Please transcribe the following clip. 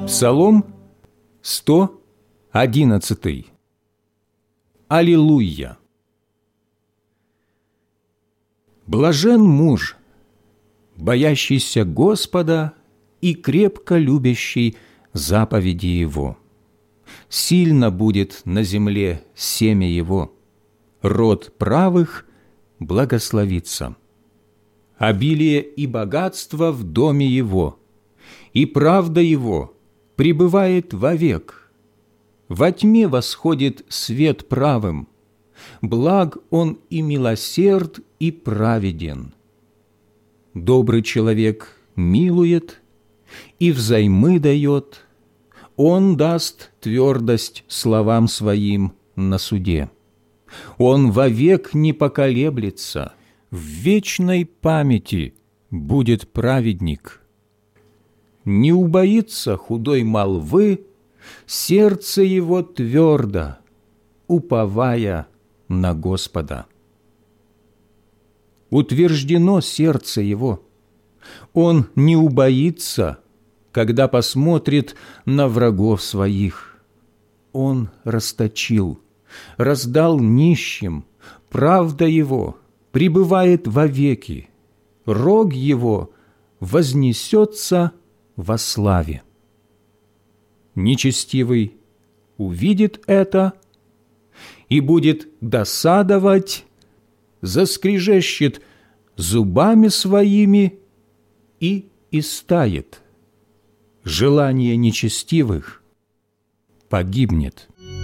Псалом 111. Аллилуйя! Блажен муж, боящийся Господа и крепко любящий заповеди Его. Сильно будет на земле семя Его, род правых благословится. Обилие и богатство в доме Его, и правда Его пребывает вовек. Во тьме восходит свет правым, благ Он и милосерд, и праведен. Добрый человек милует и взаймы дает, Он даст твердость словам своим на суде. Он вовек не поколеблется, в вечной памяти будет праведник. Не убоится худой молвы, сердце его твердо, уповая на Господа. Утверждено сердце его, он не убоится, когда посмотрит на врагов своих. Он расточил, раздал нищим, правда его пребывает вовеки, рог его вознесется во славе. Нечестивый увидит это и будет досадовать, заскрежещет зубами своими и истает. Желание нечестивых погибнет.